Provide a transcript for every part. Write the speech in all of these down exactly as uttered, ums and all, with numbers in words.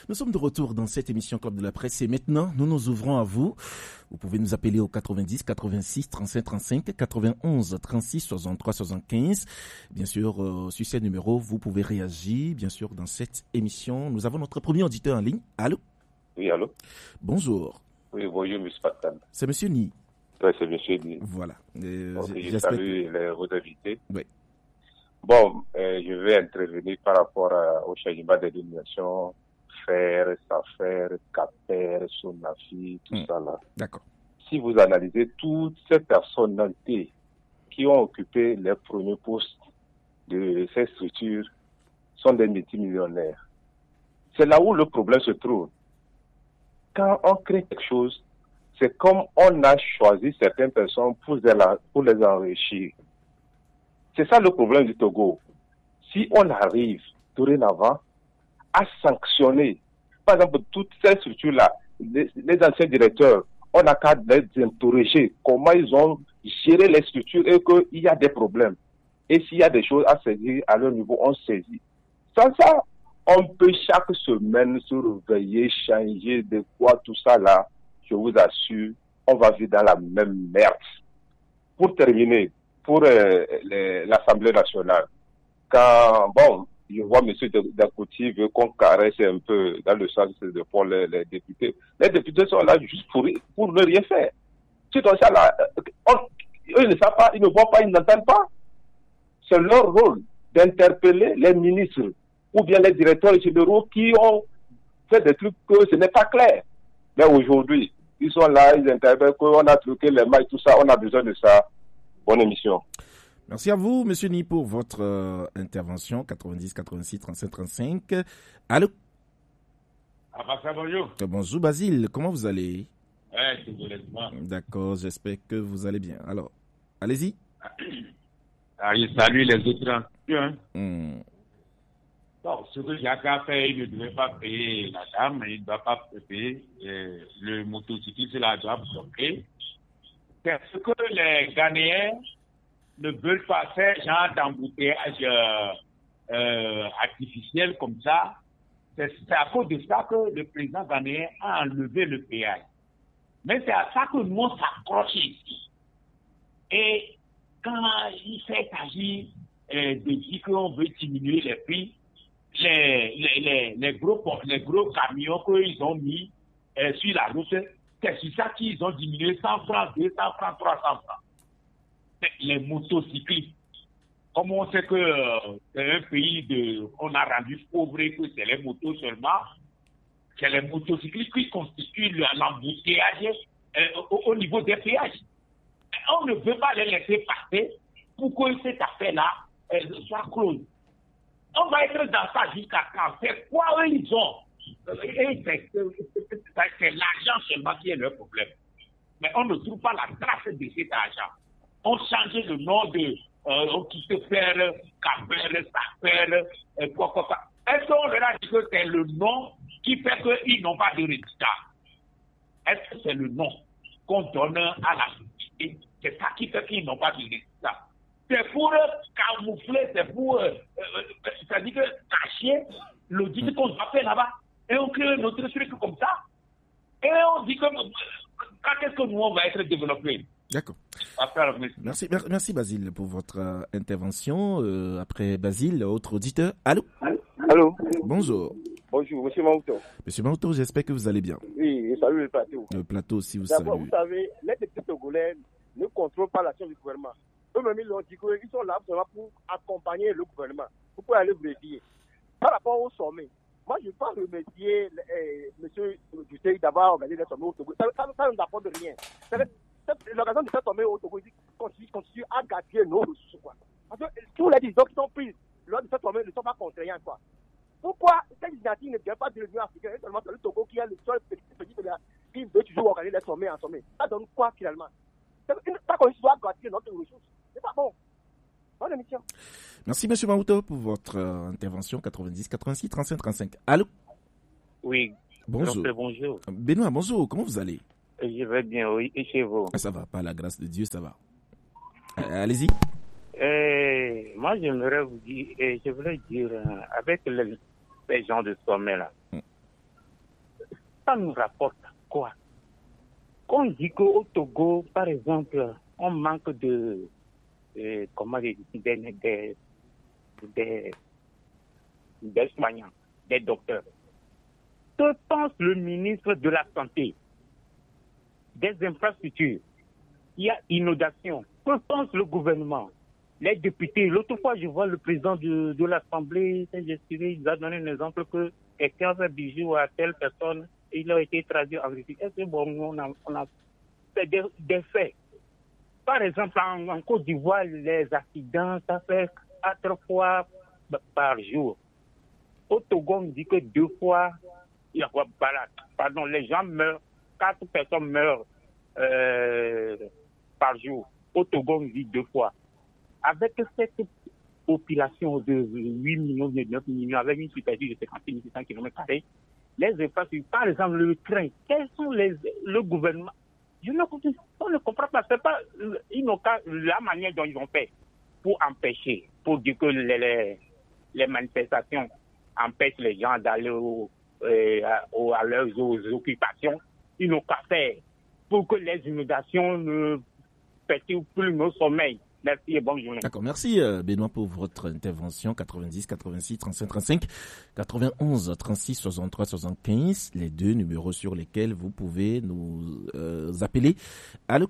Nous sommes de retour dans cette émission Club de la Presse et maintenant, nous nous ouvrons à vous. Vous pouvez nous appeler au quatre-vingt-dix, quatre-vingt-six, trente-cinq, trente-cinq, quatre-vingt-onze, trente-six, soixante-trois, soixante-quinze. Bien sûr, euh, sur ces numéros, vous pouvez réagir, bien sûr, dans cette émission. Nous avons notre premier auditeur en ligne. Allô? Oui, allô? Bonjour. Oui, bonjour, M. Pascal. C'est M. Ni. Oui, c'est M. Ni. Voilà. Euh, okay, je salue que... les vos invités. Oui. Bon, euh, je vais intervenir par rapport à, au changement de dénomination F E R, SAFER, CAPER, SONAFI, tout mmh. ça là. D'accord. Si vous analysez toutes ces personnalités qui ont occupé les premiers postes de ces structures sont des multimillionnaires. C'est là où le problème se trouve. Quand on crée quelque chose, c'est comme on a choisi certaines personnes pour les, pour les enrichir. C'est ça le problème du Togo. Si on arrive dorénavant à sanctionner, par exemple, toutes ces structures-là, les, les anciens directeurs, on n'a qu'à les interroger comment ils ont géré les structures et qu'il y a des problèmes. Et s'il y a des choses à saisir à leur niveau, on saisit. Sans ça, on peut chaque semaine se réveiller, changer de quoi, tout ça là, je vous assure, on va vivre dans la même merde. Pour terminer, pour euh, les, l'Assemblée nationale, quand, bon, je vois M. Dakouti veut qu'on caresse un peu dans le sens de pour les, les députés. Les députés sont là juste pour, pour ne rien faire. C'est comme ça là, on, eux ne savent pas, ils ne voient pas, ils n'entendent pas. C'est leur rôle d'interpeller les ministres ou bien les directeurs généraux qui ont fait des trucs que ce n'est pas clair. Mais aujourd'hui, ils sont là, ils interpellent, qu'on a truqué les mailles, tout ça, on a besoin de ça. Bonne émission. Merci à vous, M. Ni, pour votre euh, intervention. quatre-vingt-dix, quatre-vingt-six, trente-cinq, trente-cinq. Allô? Ah, bah, bonjour. Euh, bonjour, Basile. Comment vous allez? Ouais, c'est honnêtement. D'accord, j'espère que vous allez bien. Alors, allez-y. Ah, je salue les autres. Hein. Mm. Bon, ce que Jacques fait, il ne devait pas payer la dame, il ne doit pas payer euh, le motocycliste, la doit bloquer. C'est ce que les Ghanéens ne veulent pas faire, genre d'embouteillage euh, euh, artificiel comme ça. C'est, c'est à cause de ça que le président ghanéen a enlevé le péage. Mais c'est à ça que nous on s'accroche ici. Et quand il fait agir euh, de dire qu'on veut diminuer les prix, les, les, les, les, gros, les gros camions qu'ils ont mis euh, sur la route, c'est sur ça qu'ils ont diminué cent francs, deux cents francs, trois cents francs. Les motocyclistes, comme on sait que euh, c'est un pays de, on a rendu pauvre et que c'est les motos seulement, c'est les motocyclistes qui constituent l'embouteillage euh, au, au niveau des péages. On ne veut pas les laisser passer pour que cette affaire-là euh, soit close. On va être dans ça jusqu'à quand? C'est quoi eux ils ont? Et c'est, c'est, c'est l'argent seulement qui est leur problème. Mais on ne trouve pas la trace de cet argent. On change le nom de euh, qui se fait Caper, Saper, euh, quoi, quoi, quoi. Est-ce qu'on leur a dit que c'est le nom qui fait qu'ils n'ont pas de résultat? Est-ce que c'est le nom qu'on donne à la société? C'est ça qui fait qu'ils n'ont pas de résultat. C'est pour camoufler, c'est pour, euh, euh, c'est-à-dire que cacher l'audit qu'on doit faire là-bas. Et on crée notre truc comme ça. Et on dit que quand est-ce que nous on va être développés? D'accord. Merci, merci Basile pour votre euh, intervention. Euh, après Basile, autre auditeur. Allô? Allô? Bonjour. Bonjour, Monsieur Mauto. Monsieur Mauto, j'espère que vous allez bien. Oui, je salue le plateau. Le plateau aussi vous D'abord, salue. vous savez, les députés togolais ne contrôlent pas l'action du gouvernement. Eux-mêmes, ils ont dit qu'ils sont là seulement pour accompagner le gouvernement, pour pouvoir aller vérifier. Par rapport au sommet, moi, je ne veux pas remercier eh, M. Duterte d'avoir organisé le sommet au Togo. Ça, ça, ça ne nous apporte rien. L'organisation de ce sommet au Togo continue, continue à gaspiller nos ressources. Quoi. Parce que tous les décisions qui sont prises lors de ce sommet ne sont pas contraignantes. Quoi. Pourquoi cette initiative ne vient pas de l'Union africaine, seulement c'est le Togo qui est le seul petit pays qui veut toujours organiser les sommets en sommet? Ça donne quoi finalement? Ça consiste à gaspiller notre ressources. C'est pas bon. Bonne émission. Merci M. Mauto pour votre euh, intervention. quatre-vingt-dix, quatre-vingt-six, trente-cinq, trente-cinq. Allô? Oui. Bonjour. Bonjour. Benoît, bonjour. Comment vous allez? Je vais bien, oui. Et chez vous? Ah, ça va, par la grâce de Dieu, ça va. Euh, allez-y. Euh, moi, j'aimerais vous dire, et je voulais dire, euh, avec les, les gens de sommet là, mm. ça nous rapporte quoi? Quand on dit qu'au Togo, par exemple, on manque de, euh, comment dire, des, des, des, des soignants, des docteurs. Que pense le ministre de la Santé? Des infrastructures. Il y a inondation. Que pense le gouvernement? Les députés. L'autre fois, je vois le président de, de l'Assemblée, il a donné un exemple que quelqu'un fait bijou à telle personne, et il a été traduit en Russie. Est-ce que bon, on a, on a fait des, des faits? Par exemple, en, en Côte d'Ivoire, les accidents, ça fait quatre fois par jour. Au Togo, on dit que deux fois, il y a, pardon, les gens meurent, quatre personnes meurent euh, par jour. Au Togo, on dit deux fois. Avec cette population de huit millions, de neuf millions, avec une superficie de cinquante mille six cents kilomètres carrés, les infrastructures, par exemple le train, quels sont les, le gouvernement? Je ne comprends, on ne comprend pas, c'est pas ils n'ont qu'à, la manière dont ils ont fait pour empêcher, pour dire que les, les, les manifestations empêchent les gens d'aller au, euh, à, à leurs occupations, ils n'ont qu'à faire pour que les inondations ne perturbent plus nos sommeils. Merci et bonne journée. D'accord, merci euh, Benoît pour votre intervention. quatre-vingt-dix, quatre-vingt-six, trente-cinq, trente-cinq, quatre-vingt-onze, trente-six, soixante-trois, soixante-quinze, les deux numéros sur lesquels vous pouvez nous euh, appeler. Allô?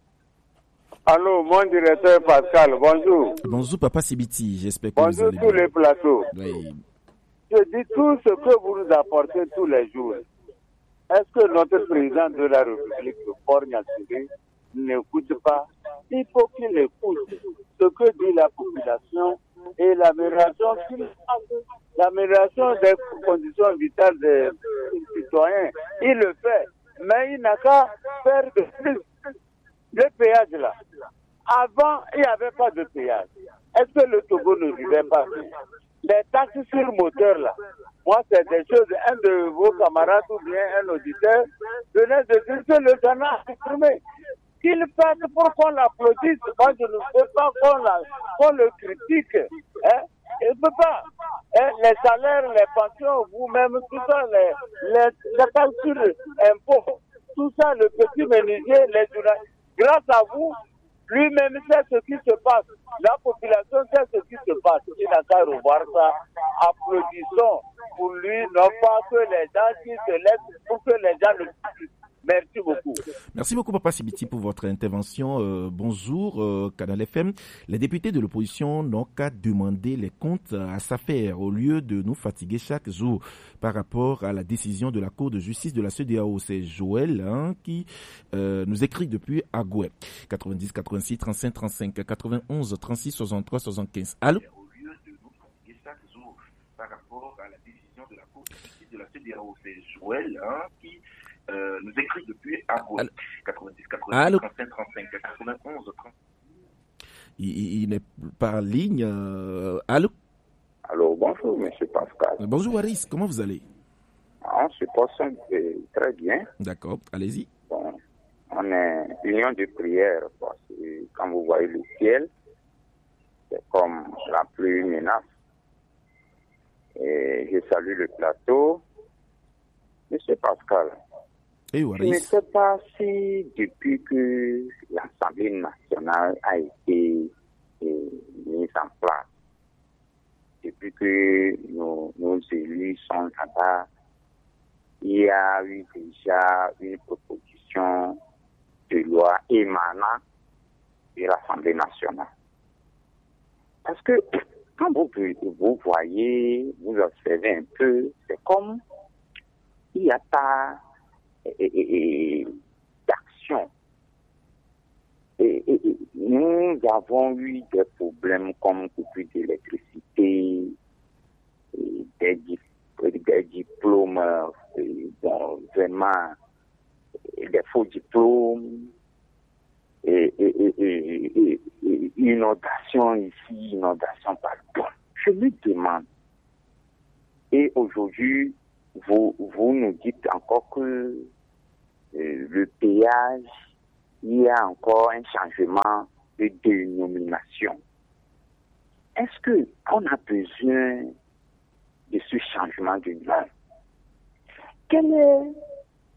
Allô, mon directeur Pascal, bonjour. Bonjour Papa Sibiti, j'espère que bonjour vous allez tous bien. les plateaux. Oui. Je dis tout ce que vous nous apportez tous les jours. Est-ce que notre président de la République, le Fort Nyassiri, n'écoute pas? Il faut qu'il écoute ce que dit la population et l'amélioration, l'amélioration des conditions vitales des citoyens. Il le fait, mais il n'a qu'à faire de plus. Le péage là, avant il n'y avait pas de péage. Est-ce que le Togo ne vivait pas bien? Les taxes sur moteur là, moi c'est des choses, un de vos camarades ou bien un auditeur venait de dire que le Ghana a supprimé. Qu'il fasse pour qu'on l'applaudisse, moi je ne veux pas qu'on, la, qu'on le critique. Hein? Il ne peut pas. Hein? Les salaires, les pensions, vous-même, tout ça, les, les, les taxes sur impôts, tout ça, le petit menuisier, les journalistes, grâce à vous, lui-même sait ce qui se passe. La population sait ce qui se passe. Il n'a qu'à revoir ça. Applaudissons pour lui, non pas que les gens qui se laissent, pour que les gens le disent. Merci beaucoup. Merci beaucoup, Papa Sibiti, pour votre intervention. Euh, bonjour, euh, Canal F M. Les députés de l'opposition n'ont qu'à demander les comptes à s'affaire au lieu de nous fatiguer chaque jour par rapport à la décision de la Cour de justice de la C E D E A O. C'est Joël hein, qui euh, nous écrit depuis Agoué. quatre-vingt-dix, quatre-vingt-six, trente-cinq, trente-cinq, quatre-vingt-onze, trente-six, soixante-trois, soixante-quinze. Allô? Au lieu de nous fatiguer chaque jour par rapport à la décision de la Cour de justice de la C E D E A O. C'est Joël hein, qui Euh, nous écrit depuis Agoué. quatre-vingt-dix, quatre-vingt-six, trente-cinq, trente-cinq, quatre-vingt-onze, trente. Il, il n'est pas en ligne. Euh, allô? Allô, bonjour, monsieur Pascal. Bonjour, Waris. Comment vous allez? On se passe très bien. D'accord, allez-y. Bon, on est union de prière parce que quand vous voyez le ciel, c'est comme la pluie menace. Et je salue le plateau. Monsieur Pascal, hey, je ne sais pas si depuis que l'Assemblée nationale a été eh, mise en place, depuis que nos, nos élus sont là-bas, il y a eu déjà une proposition de loi émanant de l'Assemblée nationale. Parce que quand vous, vous voyez, vous observez un peu, c'est comme il n'y a pas et, et, et, d'action. Et, et, et, nous avons eu des problèmes comme coupure d'électricité, et des, des diplômes, et, bon, vraiment, et des faux diplômes, et, et, et, et, et, et inondation ici, inondation partout. Je me demande, et aujourd'hui, Vous, vous nous dites encore que euh, le péage, il y a encore un changement de dénomination. Est-ce qu'on a besoin de ce changement de nom? Quelle est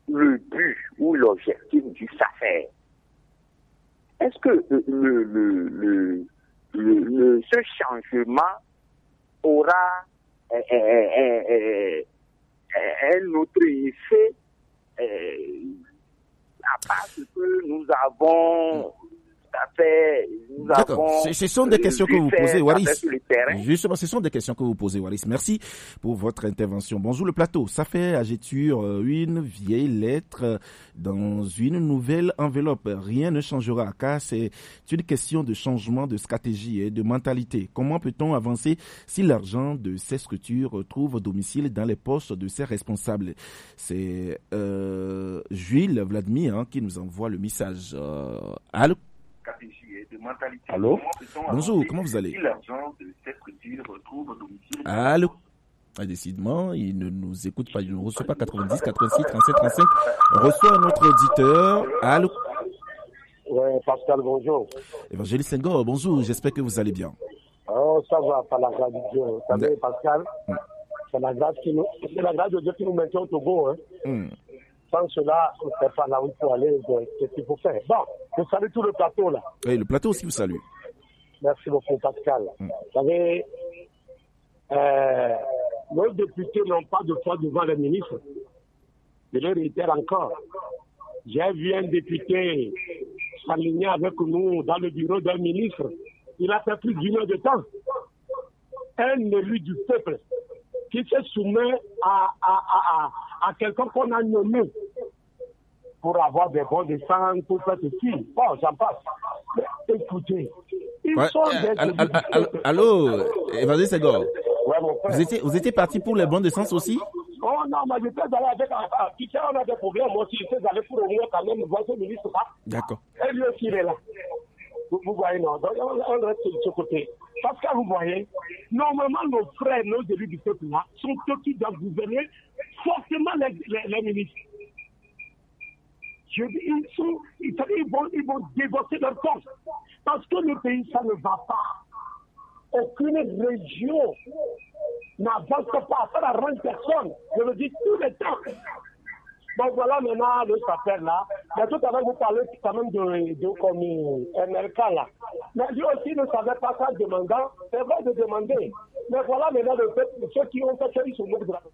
le but ou l'objectif du SAFER. Est-ce que le, le, le, le, le, ce changement aura euh, euh, euh, euh, un autre effet euh, à part ce que nous avons fait, nous D'accord. avons Ce, ce sont des questions que vous posez, Waris. Terrain. Justement, ce sont des questions que vous posez, Waris. Merci pour votre intervention. Bonjour le plateau. Ça fait agéture une vieille lettre dans une nouvelle enveloppe. Rien ne changera car c'est une question de changement de stratégie et de mentalité. Comment peut-on avancer si l'argent de ces structures trouve domicile dans les postes de ces responsables? C'est euh, Jules Vladimir hein, qui nous envoie le message. Euh, allô? Allô? Bonjour, comment vous allez? Allô? Ah, décidément, il ne nous écoute pas, il ne reçoit pas quatre-vingt-dix, quatre-vingt-six, trente-sept, trente-cinq. On reçoit notre auditeur. Allô? Oui, Pascal, bonjour. Évangéliste Senghor, bonjour, j'espère que vous allez bien. Oh, ça va, par la grâce de Dieu. Vous savez, Pascal, mm. c'est la grâce qui nous, c'est la grâce de Dieu qui nous maintient au Togo, hein. Mm. Sans cela, on ne sait pas là où il faut aller, qu'est-ce qu'il faut faire. Bon, vous salue tout le plateau, là. Oui, le plateau aussi vous salue. Merci beaucoup, Pascal. Mm. Vous savez, euh, nos députés n'ont pas de foi devant les ministres. Je le réitère encore. J'ai vu un député s'aligner avec nous dans le bureau d'un ministre. Il a fait plus d'une heure de temps. Un élu du peuple qui se soumet à, à, à, à, à quelqu'un qu'on a nommé pour avoir des bons descentes, pour faire ceci. Bon, j'en passe. Mais écoutez, ils ouais, sont euh, des... Allô, allô, Évangéliste Senghor. Ouais, mon frère. Vous étiez, vous étiez parti pour les bons de sens aussi? Oh non, mais j'étais allé avec... Tu sais, on a des problèmes. Moi aussi, j'étais allé pour au moins quand même voir ce ministre-là. D'accord. Et lui aussi, il est là. Vous, vous voyez, non, donc, on, on reste de ce côté. Parce que vous voyez, normalement, nos frères, nos élus du peuple-là, sont ceux qui doivent gouverner forcément les, les, les ministres. Je dis, ils, sont, ils, ils, vont, ils vont débosser leur force. Parce que le pays, ça ne va pas. Aucune région n'avance pas. Ça n'arrange personne. Je le dis tous les temps. Donc voilà maintenant le sapeur là. Mais tout à l'heure vous parlez quand même de, de comme M L K là. Mais lui aussi ne savait pas ça demandant. C'est vrai de demander. Mais voilà maintenant le fait ceux qui ont fait ça, ils sont moquent de la...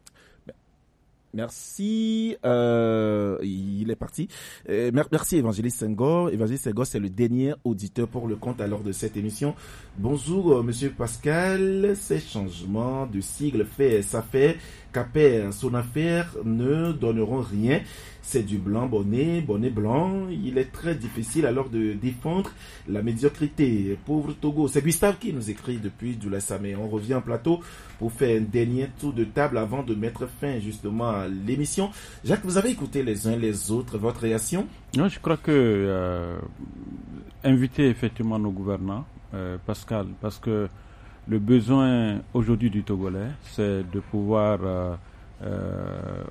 Merci. Euh, il est parti. Euh, merci Évangéliste Senghor. Évangéliste Senghor, c'est le dernier auditeur pour le compte alors de cette émission. Bonjour euh, Monsieur Pascal. Ces changements de sigle fait, ça fait qu'après son affaire ne donneront rien. C'est du blanc bonnet, bonnet blanc. Il est très difficile alors de défendre la médiocrité. Pauvre Togo. C'est Gustave qui nous écrit depuis Doulasamé. On revient en plateau pour faire un dernier tour de table avant de mettre fin justement à l'émission. Jacques, vous avez écouté les uns les autres. Votre réaction? Non, je crois que euh, inviter effectivement nos gouvernants, euh, Pascal, parce que le besoin aujourd'hui du Togolais, c'est de pouvoir euh, euh,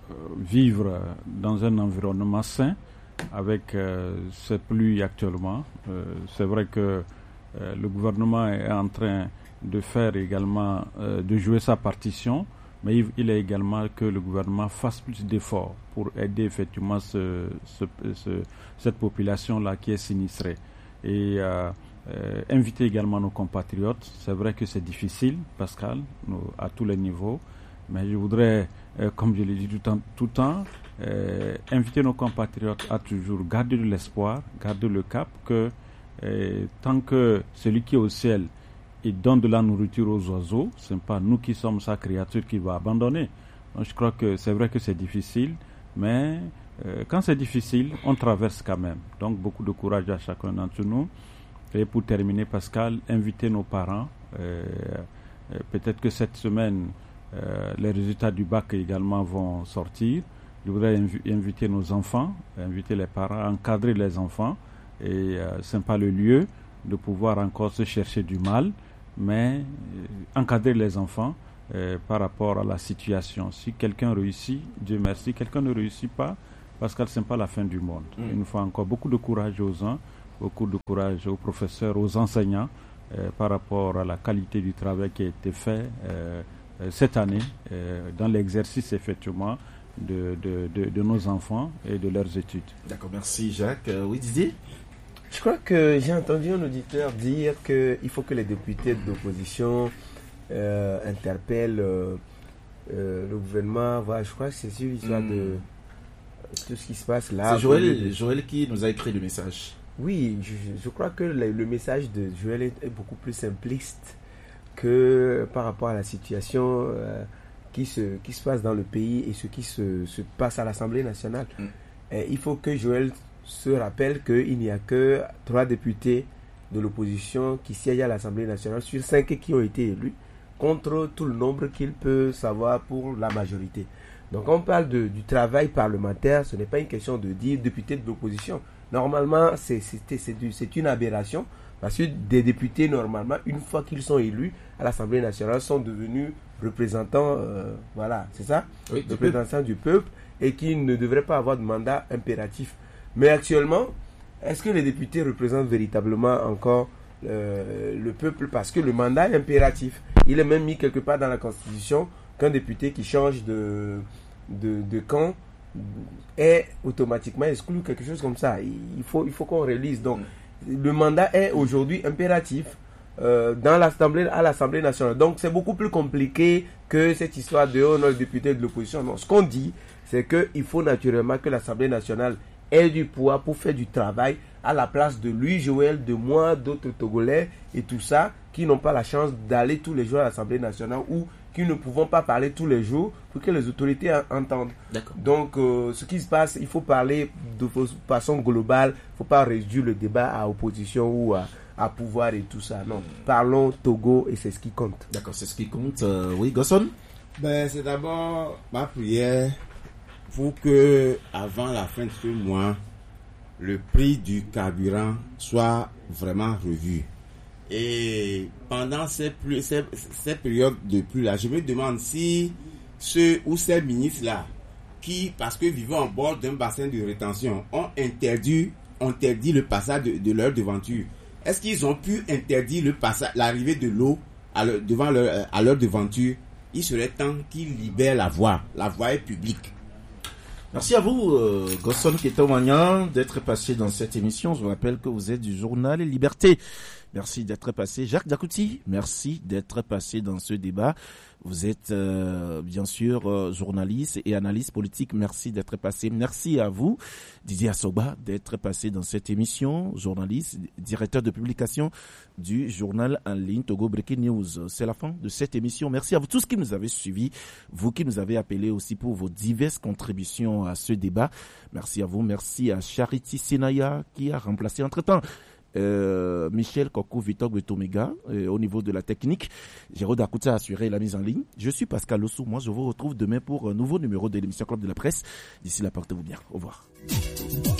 vivre dans un environnement sain avec euh, ces pluies actuellement. Euh, c'est vrai que euh, le gouvernement est en train de faire également, euh, de jouer sa partition, mais il, il est également que le gouvernement fasse plus d'efforts pour aider effectivement ce, ce, ce, cette population-là qui est sinistrée. Et euh, euh, inviter également nos compatriotes. C'est vrai que c'est difficile, Pascal, nous, à tous les niveaux, mais je voudrais, euh, comme je l'ai dit tout le temps, tout le temps euh, inviter nos compatriotes à toujours garder de l'espoir, garder le cap que euh, tant que celui qui est au ciel il donne de la nourriture aux oiseaux, ce n'est pas nous qui sommes sa créature qui va abandonner. Donc, je crois que c'est vrai que c'est difficile, mais euh, quand c'est difficile, on traverse quand même. Donc beaucoup de courage à chacun d'entre nous. Et pour terminer, Pascal, inviter nos parents. Euh, euh, peut-être que cette semaine, euh, les résultats du bac également vont sortir. Je voudrais inv- inviter nos enfants, inviter les parents à encadrer les enfants. Et euh, ce n'est pas le lieu de pouvoir encore se chercher du mal, mais euh, encadrer les enfants euh, par rapport à la situation. Si quelqu'un réussit, Dieu merci, quelqu'un ne réussit pas, parce que ce n'est pas la fin du monde. Mm. Il nous faut encore beaucoup de courage aux uns, beaucoup de courage aux professeurs, aux enseignants, euh, par rapport à la qualité du travail qui a été fait euh, euh, cette année, euh, dans l'exercice effectivement de, de, de, de nos enfants et de leurs études. D'accord, merci Jacques. Euh, oui, Didier? Je crois que j'ai entendu un auditeur dire qu'il faut que les députés de l'opposition euh, interpellent euh, euh, le gouvernement. Voilà, je crois que c'est sur l'histoire mmh. de tout ce qui se passe là. C'est Joël, de... Joël qui nous a écrit le message. Oui, je, je crois que le, le message de Joël est, est beaucoup plus simpliste que par rapport à la situation euh, qui, se, qui se passe dans le pays et ce qui se, se passe à l'Assemblée nationale. Mmh. Et il faut que Joël se rappelle qu'il n'y a que trois députés de l'opposition qui siègent à l'Assemblée nationale sur cinq qui ont été élus, contre tout le nombre qu'il peut savoir pour la majorité. Donc on parle de, du travail parlementaire, ce n'est pas une question de dire député de l'opposition. Normalement, c'est, c'est, c'est, du, c'est une aberration, parce que des députés, normalement, une fois qu'ils sont élus à l'Assemblée nationale, sont devenus représentants, euh, voilà, c'est ça, oui, représentants du peuple, et qui ne devraient pas avoir de mandat impératif. Mais actuellement, est-ce que les députés représentent véritablement encore euh, le peuple? Parce que le mandat est impératif. Il est même mis quelque part dans la Constitution qu'un député qui change de, de, de camp est automatiquement exclu, quelque chose comme ça. Il faut, il faut qu'on réalise. Donc, le mandat est aujourd'hui impératif euh, dans l'Assemblée, à l'Assemblée nationale. Donc, c'est beaucoup plus compliqué que cette histoire de oh, notre député de l'opposition. Non, ce qu'on dit, c'est qu'il faut naturellement que l'Assemblée nationale ait du poids pour faire du travail à la place de lui, Joël, de moi, d'autres Togolais et tout ça, qui n'ont pas la chance d'aller tous les jours à l'Assemblée nationale ou qui ne pouvons pas parler tous les jours pour que les autorités entendent. D'accord. Donc, euh, ce qui se passe, il faut parler de façon globale. Il ne faut pas réduire le débat à opposition ou à, à pouvoir et tout ça. Non, parlons Togo et c'est ce qui compte. D'accord, c'est ce qui compte. Euh, oui, Gosson? Ben, c'est d'abord ma prière pour que, avant la fin de ce mois, le prix du carburant soit vraiment revu. Et pendant ces, pluies, ces, ces périodes de pluie-là, je me demande si ceux ou ces ministres-là, qui, parce que vivant en bord d'un bassin de rétention, ont interdit, ont interdit le passage de, de leur devanture, est-ce qu'ils ont pu interdire le passage, l'arrivée de l'eau à leur, devant leur, à leur devanture? Il serait temps qu'ils libèrent la voie. La voie est publique. Merci à vous, euh, Gosson Ketomagnan, d'être passé dans cette émission. Je vous rappelle que vous êtes du journal Liberté. Merci d'être passé. Jacques Dakouti, merci d'être passé dans ce débat. Vous êtes euh, bien sûr euh, journaliste et analyste politique. Merci d'être passé. Merci à vous, Didier Assoba, d'être passé dans cette émission. Journaliste, directeur de publication du journal en ligne Togo Breaking News. C'est la fin de cette émission. Merci à vous tous qui nous avez suivis, vous qui nous avez appelés aussi pour vos diverses contributions à ce débat. Merci à vous. Merci à Charity Senaya qui a remplacé entre-temps Euh, Michel Koko Vitor Betomega euh, au niveau de la technique. Jérôme Dakouta a assuré la mise en ligne. Je suis Pascal Ossou. Moi, je vous retrouve demain pour un nouveau numéro de l'émission Club de la Presse. D'ici là, portez-vous bien. Au revoir.